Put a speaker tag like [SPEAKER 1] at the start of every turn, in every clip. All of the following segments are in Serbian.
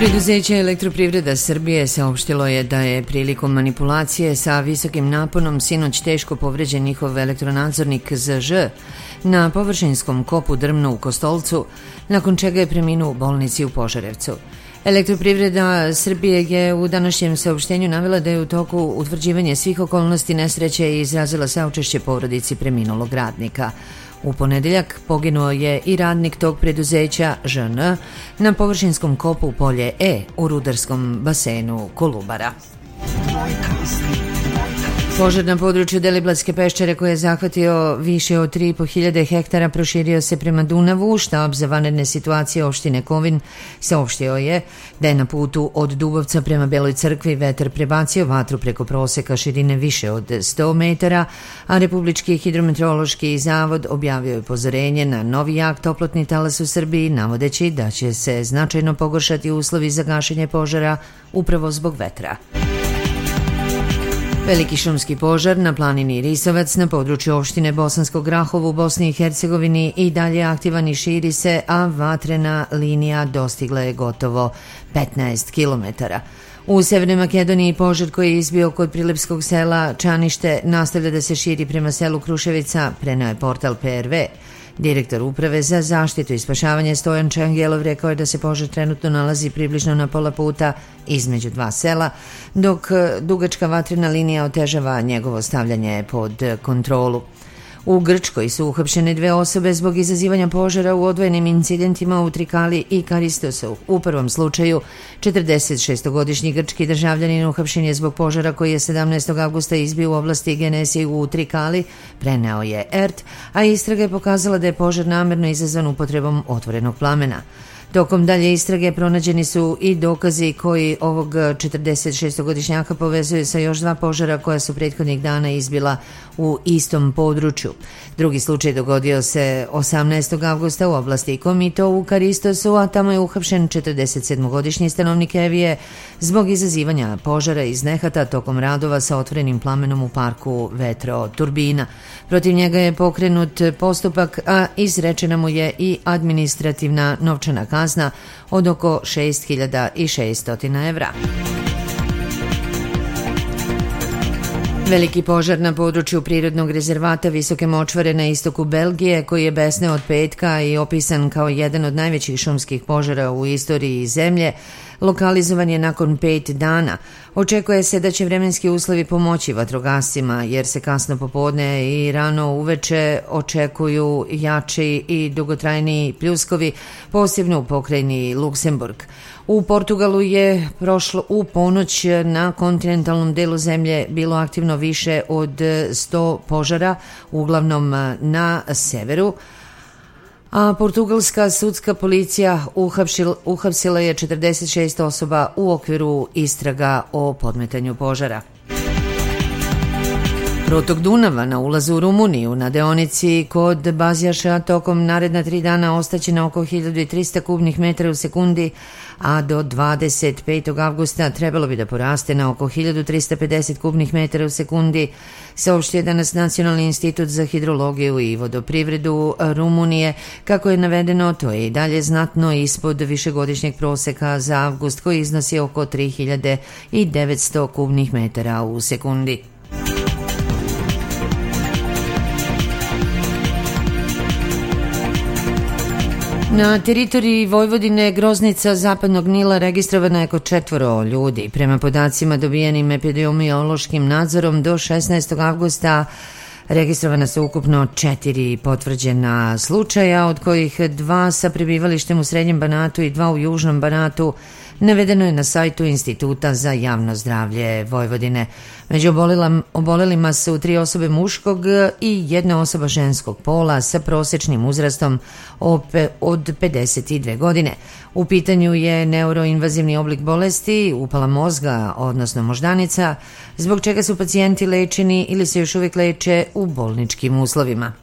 [SPEAKER 1] Preduzeće Elektroprivreda Srbije saopštilo je da je prilikom manipulacije sa visokim naponom sinoć teško povređen njihov elektronadzornik ZŽ na površinskom kopu Drmno u Kostolcu, nakon čega je preminuo u bolnici u Požarevcu. Elektroprivreda Srbije je u današnjem saopštenju navela da je u toku utvrđivanja svih okolnosti nesreće i izrazila saučešće porodici preminulog radnika. U ponedeljak poginuo je i radnik tog preduzeća ŽN na površinskom kopu Polje E u rudarskom basenu Kolubara. Požar na području Deliblatske peščare koji je zahvatio više od 3.500 hektara proširio se prema Dunavu. Štab za vanredne situacije opštine Kovin saopštio je da je na putu od Dubovca prema Beloj crkvi vetar prebacio vatru preko proseka širine više od 100 metara, a Republički hidrometeorološki zavod objavio je upozorenje na novi jak toplotni talas u Srbiji, navodeći da će se značajno pogoršati uslovi za gašenje požara upravo zbog vetra. Veliki šumski požar na planini Risovac na području opštine Bosanskog Grahovo u Bosni i Hercegovini i dalje aktivan i širi se, a vatrena linija dostigla je gotovo 15 kilometara. U Severnoj Makedoniji požar koji je izbio kod prilipskog sela Čanište nastavlja da se širi prema selu Kruševica, preneo je portal PRV. Direktor Uprave za zaštitu i spašavanje Stojan Čangelov rekao je da se požar trenutno nalazi približno na pola puta između dva sela, dok dugačka vatrena linija otežava njegovo stavljanje pod kontrolu. U Grčkoj su uhapšene 2 osobe zbog izazivanja požara u odvojenim incidentima u Trikali i Karistosu. U prvom slučaju 46-godišnji grčki državljanin uhapšen je zbog požara koji je 17. avgusta izbio u oblasti Genesi u Trikali, preneo je ERT, a istraga je pokazala da je požar namerno izazvan upotrebom otvorenog plamena. Tokom dalje istrage pronađeni su i dokazi koji ovog 46-godišnjaka povezuju sa još 2 požara koja su prethodnih dana izbila u istom području. Drugi slučaj dogodio se 18. avgusta u oblasti Komito u Karistosu, a tamo je uhapšen 47-godišnji stanovnik Evije zbog izazivanja požara iz nehata tokom radova sa otvorenim plamenom u parku vetroturbina. Protiv njega je pokrenut postupak, a izrečena mu je i administrativna novčana kazna od oko 6.600 evra. Veliki požar na području prirodnog rezervata Visoke močvare na istoku Belgije, koji je besneo od petka i opisan kao jedan od najvećih šumskih požara u istoriji zemlje, lokalizovan je nakon 5 dana. Očekuje se da će vremenski uslovi pomoći vatrogascima, jer se kasno popodne i rano uveče očekuju jači i dugotrajniji pljuskovi, posebno u pokrajini Luksemburg. U Portugalu je u ponoć na kontinentalnom delu zemlje bilo aktivno više od 100 požara, uglavnom na severu, a portugalska sudska policija uhapsila je 46 osoba u okviru istraga o podmetanju požara. Protok Dunava na ulazu u Rumuniju na deonici kod Bazjaša tokom naredna 3 dana ostaće na oko 1300 kubnih metara u sekundi, a do 25. avgusta trebalo bi da poraste na oko 1350 kubnih metara u sekundi, saopštio je danas Nacionalni institut za hidrologiju i vodoprivredu Rumunije. Kako je navedeno, to je i dalje znatno ispod višegodišnjeg proseka za avgust koji iznosi oko 3900 kubnih metara u sekundi. Na teritoriji Vojvodine groznica Zapadnog Nila registrovana je kod 4 ljudi. Prema podacima dobijenim epidemiološkim nadzorom do 16. avgusta registrovana su ukupno 4 potvrđena slučaja, od kojih 2 sa prebivalištem u Srednjem Banatu i 2 u Južnom Banatu, navedeno je na sajtu Instituta za javno zdravlje Vojvodine. Među obolelima su 3 osobe muškog i 1 osoba ženskog pola sa prosečnim uzrastom od 52 godine. U pitanju je neuroinvazivni oblik bolesti, upala mozga, odnosno moždanica, zbog čega su pacijenti lečeni ili se još uvijek leče u bolničkim uslovima.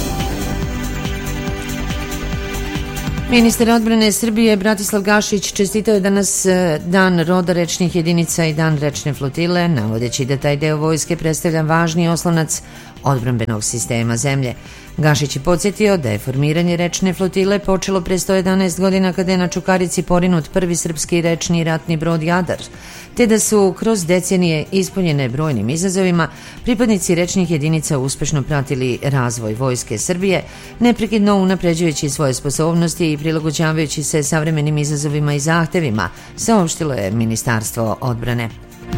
[SPEAKER 1] Ministar odbrane Srbije Bratislav Gašić čestitao je danas Dan roda rečnih jedinica i Dan rečne flotile, navodeći da taj deo vojske predstavlja važni oslonac odbrambenog sistema zemlje. Gašić je podsjetio da je formiranje rečne flotile počelo pre 111 godina kada je na Čukarici porinut prvi srpski rečni ratni brod Jadar, te da su kroz decenije ispunjene brojnim izazovima pripadnici rečnih jedinica uspešno pratili razvoj Vojske Srbije, neprekidno unapređujući svoje sposobnosti i prilagođavajući se savremenim izazovima i zahtevima, saopštilo je Ministarstvo odbrane.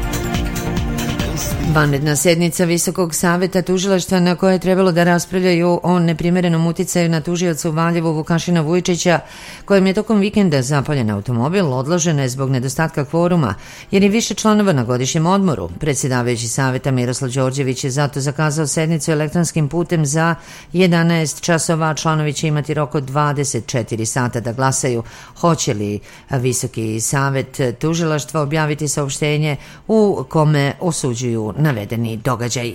[SPEAKER 1] Vanredna sednica Visokog saveta tužilaštva na kojoj je trebalo da raspravljaju o neprimerenom uticaju na tužioca u Valjevu Vukašina Vujčića, kojem je tokom vikenda zapaljen automobil, odložena je zbog nedostatka kvoruma, jer je više članova na godišnjem odmoru. Predsjedavajući saveta Miroslav Đorđević je zato zakazao sednicu elektronskim putem za 11 časova. Članovi će imati rok od 24 sata da glasaju hoće li Visoki savet tužilaštva objaviti saopštenje u kome osuđuju navedeni događaj.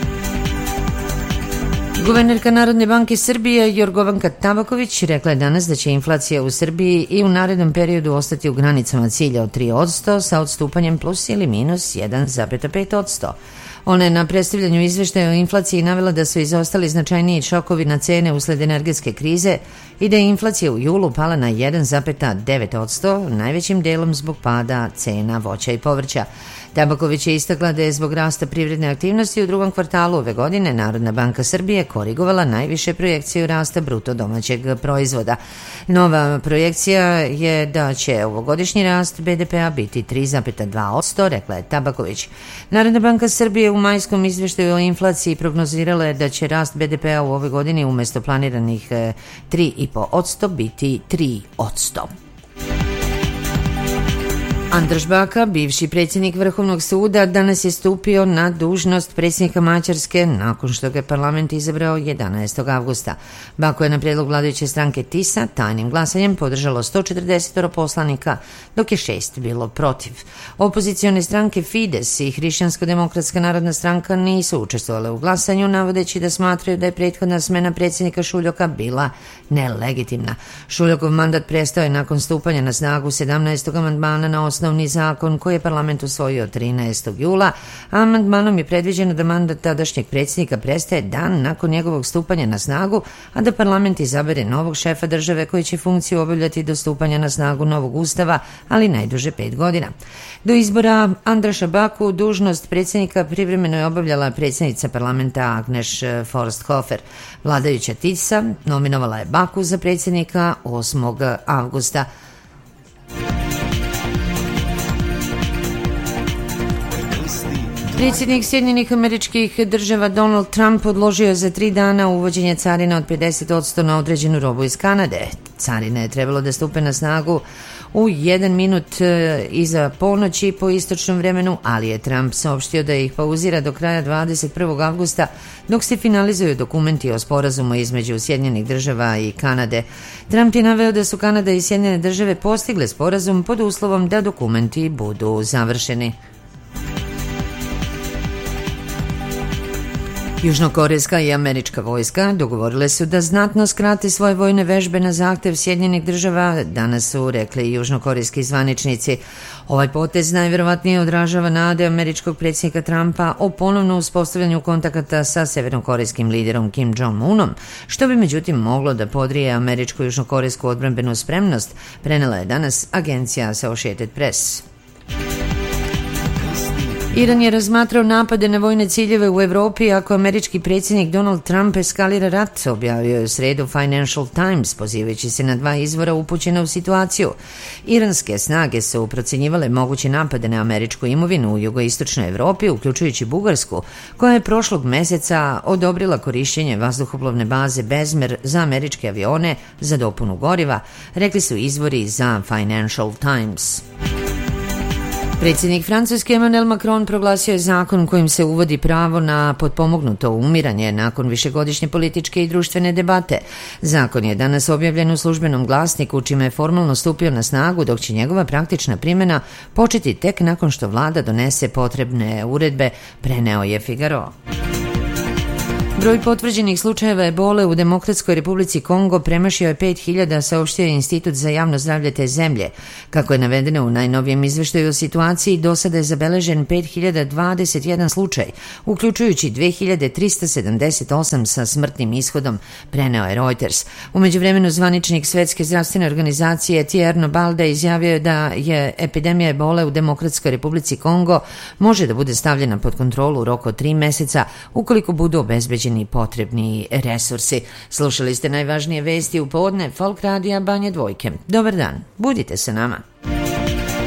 [SPEAKER 1] Guvernerka Narodne banke Srbije Jorgovanka Tabaković rekla je danas da će inflacija u Srbiji i u narednom periodu ostati u granicama cilja od 3% sa odstupanjem plus ili minus 1,5%. Ona je na predstavljanju izveštaja o inflaciji navela da su izostali značajniji šokovi na cene usled energetske krize i da je inflacija u julu pala na 1,9%, najvećim delom zbog pada cena voća i povrća. Tabaković je istakla da je zbog rasta privredne aktivnosti u drugom kvartalu ove godine Narodna banka Srbije korigovala najviše projekciju rasta bruto domaćeg proizvoda. Nova projekcija je da će ovogodišnji rast BDP-a biti 3,2%, rekla je Tabaković. Narodna banka Srbije u majskom izveštaju o inflaciji prognozirala je da će rast BDP-a u ovoj godini umesto planiranih 3,5% biti 3%. Andraš Baka, bivši predsjednik Vrhovnog suda, danas je stupio na dužnost predsjednika Mađarske nakon što ga je parlament izabrao 11. avgusta. Bako je na predlog vladajuće stranke TISA tajnim glasanjem podržalo 140 poslanika, dok je 6 bilo protiv. Opozicione stranke Fides i Hrišćansko-demokratska narodna stranka nisu učestvovale u glasanju, navodeći da smatraju da je prethodna smena predsjednika Šuljoka bila nelegitimna. Šuljokov mandat prestao je nakon stupanja na snagu 17. amandmana na osnovni zakon koji je parlament usvojio 13. jula, a amandmanom je predviđeno da mandat tadašnjeg predsjednika prestaje dan nakon njegovog stupanja na snagu, a da parlament izabere novog šefa države koji će funkciju obavljati do stupanja na snagu novog ustava, ali najduže 5 godina. Do izbora Andraša Baku dužnost predsjednika privremeno je obavljala predsjednica parlamenta Agneš Forsthofer. Vladajuća TISA nominovala je Baku za predsjednika 8. avgusta. Predsjednik Sjedinjenih Američkih Država Donald Trump odložio je za 3 dana uvođenje carina od 50% na određenu robu iz Kanade. Carine je trebalo da stupe na snagu u 1 minut iza ponoći po istočnom vremenu, ali je Trump saopštio da ih pauzira do kraja 21. avgusta dok se finalizuju dokumenti o sporazumu između Sjedinjenih Država i Kanade. Trump je naveo da su Kanada i Sjedinjene Države postigle sporazum pod uslovom da dokumenti budu završeni. Južnokorejska i američka vojska dogovorile su da znatno skrate svoje vojne vežbe na zahtev Sjedinjenih Država, danas su rekli južnokorejski zvaničnici. Ovaj potez najverovatnije odražava nade američkog predsjednika Trumpa o ponovnom uspostavljanju kontakata sa severnokorejskim liderom Kim Jong-unom, što bi međutim moglo da podrije američko-južnokorejsku odbrambenu spremnost, prenela je danas agencija Associated Press. Iran je razmatrao napade na vojne ciljeve u Evropi ako američki predsjednik Donald Trump eskalira rat, objavio je u sredu Financial Times, pozivajući se na 2 izvora upućena u situaciju. Iranske snage su procenjivale moguće napade na američku imovinu u jugoistočnoj Evropi, uključujući Bugarsku, koja je prošlog meseca odobrila korišćenje vazduhoplovne baze Bezmer za američke avione za dopunu goriva, rekli su izvori za Financial Times. Predsjednik Francuske Emmanuel Macron proglasio je zakon kojim se uvodi pravo na potpomognuto umiranje nakon višegodišnje političke i društvene debate. Zakon je danas objavljen u službenom glasniku, čime je formalno stupio na snagu, dok će njegova praktična primjena početi tek nakon što vlada donese potrebne uredbe, preneo je Figaro. Broj potvrđenih slučajeva ebole u Demokratskoj Republici Kongo premašio je 5000, saopštio je Institut za javno zdravlje te zemlje. Kako je navedeno u najnovijem izveštaju o situaciji, do sada je zabeležen 5021 slučaj, uključujući 2378 sa smrtnim ishodom, preneo je Reuters. U međuvremenu zvaničnik Svetske zdravstvene organizacije Tierno Balde izjavio je da je epidemija ebole u Demokratskoj Republici Kongo može da bude stavljena pod kontrolu u roku od 3 meseca ukoliko budu obezbeđeni potrebni resursi. Slušali ste najvažnije vesti u podne Folk Radija Banje Dvojke. Dobar dan, budite sa nama.